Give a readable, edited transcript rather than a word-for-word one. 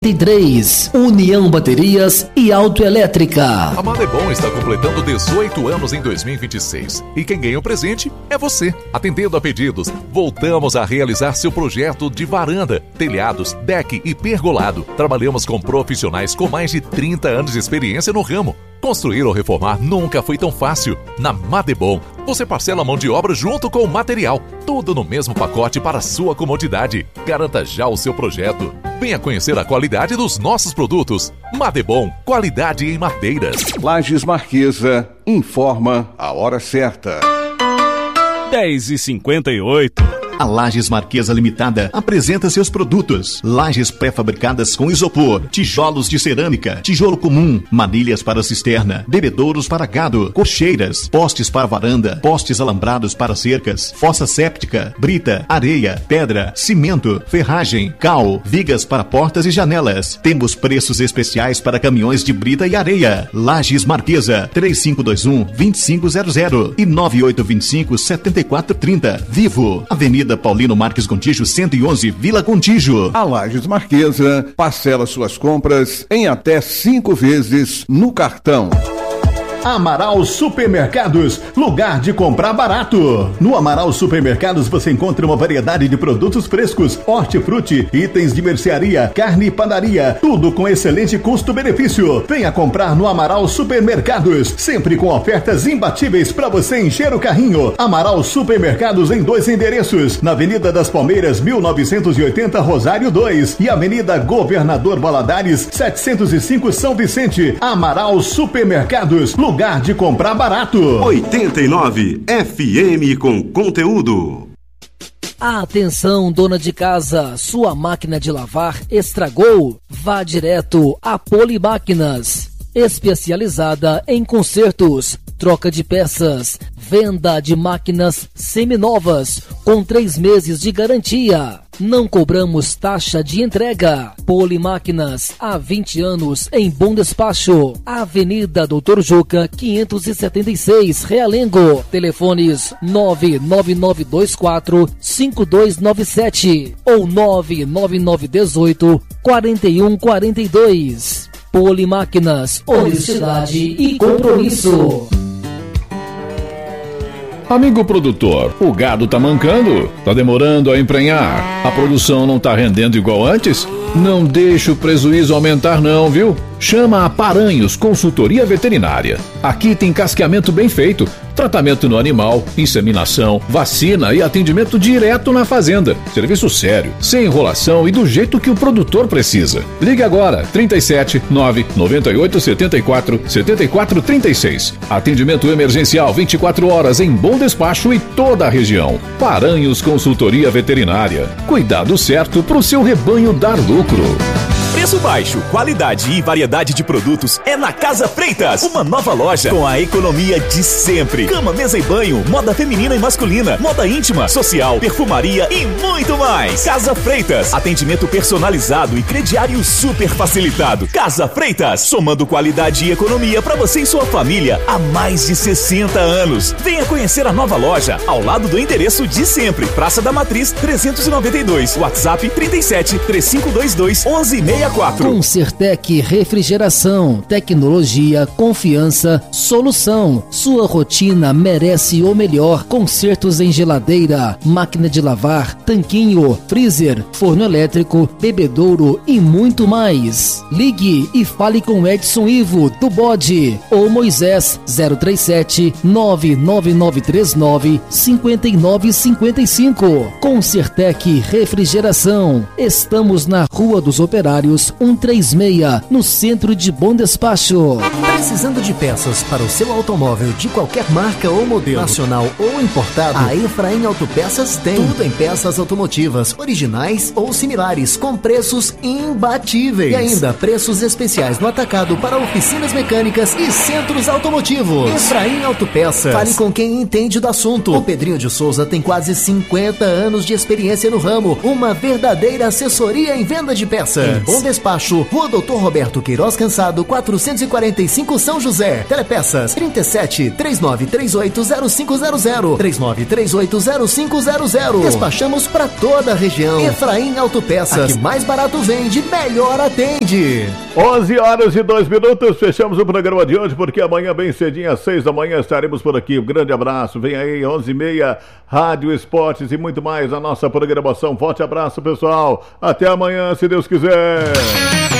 União Baterias e Autoelétrica. A Madebom está completando 18 anos em 2026 e quem ganha o presente é você. Atendendo a pedidos, voltamos a realizar seu projeto de varanda, telhados, deck e pergolado. Trabalhamos com profissionais com mais de 30 anos de experiência no ramo. Construir ou reformar nunca foi tão fácil. Na Madebom, você parcela a mão de obra junto com o material. Tudo no mesmo pacote para sua comodidade. Garanta já o seu projeto. Venha conhecer a qualidade dos nossos produtos. Madebom, qualidade em madeiras. Lages Marquesa informa a hora certa. 10h58. A Lages Marquesa Limitada apresenta seus produtos: lajes pré-fabricadas com isopor, tijolos de cerâmica, tijolo comum, manilhas para cisterna, bebedouros para gado, cocheiras, postes para varanda, postes alambrados para cercas, fossa séptica, brita, areia, pedra, cimento, ferragem, cal, vigas para portas e janelas. Temos preços especiais para caminhões de brita e areia. Lages Marquesa, 3521-2500 e 9825-7430. Vivo, Avenida Paulino Marques Gontijo, 111, Vila Gontijo. A Lages Marquesa parcela suas compras em até 5 vezes no cartão. Amaral Supermercados, lugar de comprar barato. No Amaral Supermercados você encontra uma variedade de produtos frescos, hortifruti, itens de mercearia, carne e padaria, tudo com excelente custo-benefício. Venha comprar no Amaral Supermercados, sempre com ofertas imbatíveis para você encher o carrinho. Amaral Supermercados em 2 endereços, na Avenida das Palmeiras, 1980, Rosário 2 e Avenida Governador Valadares, 705, São Vicente. Amaral Supermercados, lugar de comprar barato. 89 FM com conteúdo. Atenção, dona de casa, sua máquina de lavar estragou? Vá direto a Polimáquinas, especializada em consertos, troca de peças, venda de máquinas seminovas com 3 meses de garantia. Não cobramos taxa de entrega. Polimáquinas, há 20 anos em Bom Despacho. Avenida Doutor Juca, 576, Realengo. Telefones 99924-5297 ou 99918-4142. Polimáquinas, honestidade e compromisso. Amigo produtor, o gado tá mancando, tá demorando a emprenhar, a produção não tá rendendo igual antes? Não deixe o prejuízo aumentar não, viu? Chama a Paranhos Consultoria Veterinária. Aqui tem casqueamento bem feito, tratamento no animal, inseminação, vacina e atendimento direto na fazenda. Serviço sério, sem enrolação e do jeito que o produtor precisa. Ligue agora, 37 998 74 74 36. Atendimento emergencial 24 horas em Bom Despacho e toda a região. Paranhos Consultoria Veterinária. Cuidado certo para o seu rebanho dar lucro. Preço baixo, qualidade e variedade de produtos é na Casa Freitas. Uma nova loja com a economia de sempre. Cama, mesa e banho, moda feminina e masculina, moda íntima, social, perfumaria e muito mais. Casa Freitas, atendimento personalizado e crediário super facilitado. Casa Freitas, somando qualidade e economia para você e sua família há mais de 60 anos. Venha conhecer a nova loja ao lado do endereço de sempre. Praça da Matriz 392, WhatsApp 37 3522 1164. Concertec Refrigeração, tecnologia, confiança, solução. Sua rotina merece o melhor. Consertos em geladeira, máquina de lavar, tanquinho, freezer, forno elétrico, bebedouro e muito mais. Ligue e fale com Edson Ivo do Bode ou Moisés 037 99939 5955. Concertec Refrigeração. Estamos na Rua dos Operários 136, no centro de Bom Despacho. Precisando de peças para o seu automóvel de qualquer marca ou modelo, nacional ou importado, a Efraim Autopeças tem tudo em peças automotivas, originais ou similares, com preços imbatíveis. E ainda preços especiais no atacado para oficinas mecânicas e centros automotivos. Efraim Autopeças. Fale com quem entende do assunto. O Pedrinho de Souza tem quase 50 anos de experiência no ramo, uma verdadeira assessoria em venda de peças. Em Bom Com despacho, Rua Doutor Roberto Queiroz Cansado, 445 São José. Telepeças 37 3938 0500 3938 0500. Despachamos para toda a região. Efraim Autopeças, a que mais barato vende, melhor atende. 11h02, fechamos o programa de hoje, porque amanhã bem cedinho às 6 da manhã estaremos por aqui. Um grande abraço, vem aí 11h30, Rádio Esportes e muito mais a nossa programação. Forte abraço, pessoal, até amanhã, se Deus quiser.